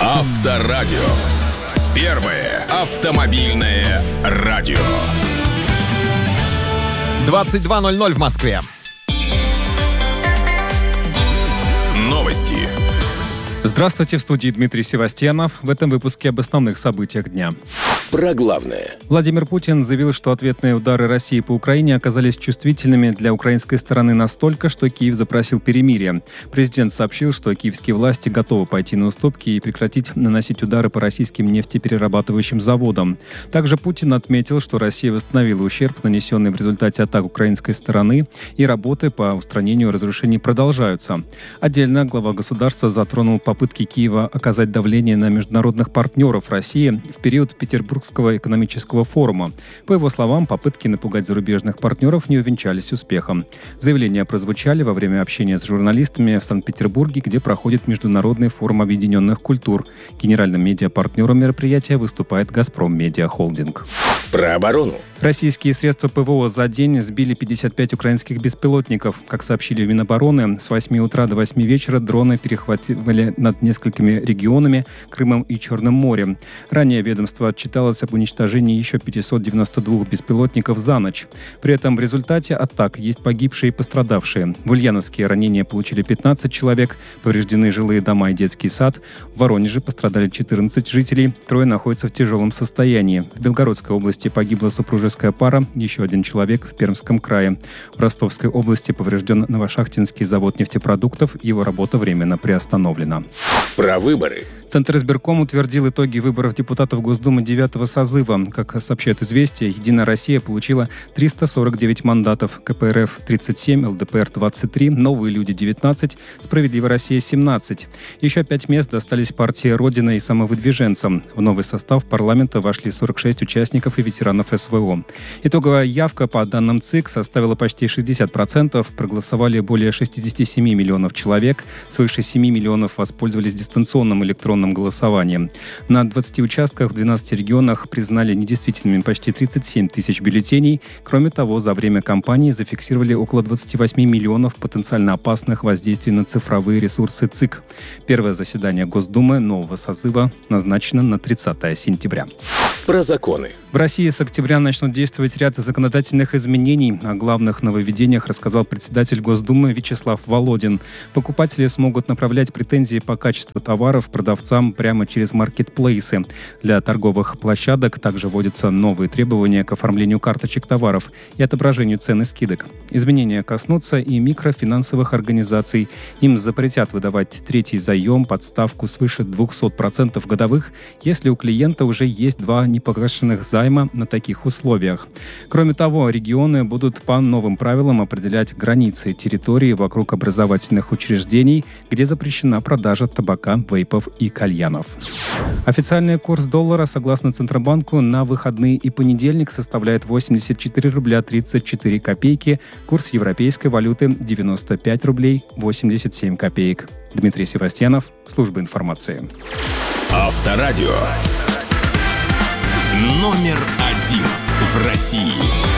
Авторадио. Первое автомобильное радио. 22:00 в Москве. Новости. Здравствуйте, в студии Дмитрий Севастьянов. В этом выпуске об основных событиях дня. Про главное. Владимир Путин заявил, что ответные удары России по Украине оказались чувствительными для украинской стороны настолько, что Киев запросил перемирие. Президент сообщил, что киевские власти готовы пойти на уступки и прекратить наносить удары по российским нефтеперерабатывающим заводам. Также Путин отметил, что Россия восстановила ущерб, нанесенный в результате атак украинской стороны, и работы по устранению разрушений продолжаются. Отдельно глава государства затронул попытки Киева оказать давление на международных партнеров России в период Петербургского экономического форума. По его словам, попытки напугать зарубежных партнеров не увенчались успехом. Заявления прозвучали во время общения с журналистами в Санкт-Петербурге, где проходит Международный форум объединенных культур. Генеральным медиапартнером мероприятия выступает «Газпром Медиа Холдинг». Про оборону. Российские средства ПВО за день сбили 55 украинских беспилотников. Как сообщили в Минобороны, с 8 утра до 8 вечера дроны перехватывали над несколькими регионами, Крымом и Черным морем. Ранее ведомство отчиталось об уничтожении еще 592 беспилотников за ночь. При этом в результате атак есть погибшие и пострадавшие. В Ульяновске ранения получили 15 человек, повреждены жилые дома и детский сад. В Воронеже пострадали 14 жителей, 3 находятся в тяжелом состоянии. В Белгородской области погибла супружеская пара, еще 1 человек в Пермском крае. В Ростовской области поврежден Новошахтинский завод нефтепродуктов, его работа временно приостановлена. Про выборы. Центр избирком утвердил итоги выборов депутатов Госдумы 9-го созыва. Как сообщает «Известия», «Единая Россия» получила 349 мандатов, КПРФ – 37, ЛДПР – 23, «Новые люди» – 19, «Справедливая Россия» – 17. Еще 5 мест достались партии «Родина» и самовыдвиженцам. В новый состав парламента вошли 46 участников и ветеранов СВО. Итоговая явка по данным ЦИК составила почти 60%, проголосовали более 67 миллионов человек, свыше 7 миллионов воспользовались дистанционным электронным голосованием. На 20 участках в 12 регионах признали недействительными почти 37 тысяч бюллетеней. Кроме того, за время кампании зафиксировали около 28 миллионов потенциально опасных воздействий на цифровые ресурсы ЦИК. Первое заседание Госдумы нового созыва назначено на 30 сентября. Про законы. В России с октября начнут действовать ряд законодательных изменений. О главных нововведениях рассказал председатель Госдумы Вячеслав Володин. Покупатели смогут направлять претензии по качеству товаров продавцам прямо через маркетплейсы. Для торговых площадок также вводятся новые требования к оформлению карточек товаров и отображению цен и скидок. Изменения коснутся и микрофинансовых организаций. Им запретят выдавать третий заем под ставку свыше 200% годовых, если у клиента уже есть 2 непогашенных займа на таких условиях. Кроме того, регионы будут по новым правилам определять границы территории вокруг образовательных учреждений, где запрещена продажа табака, вейпов и кальянов. Официальный курс доллара, согласно Центробанку, на выходные и понедельник составляет 84 рубля 34 копейки, курс европейской валюты 95 рублей 87 копеек. Дмитрий Севастьянов, служба информации. Авторадио. Номер 1 в России.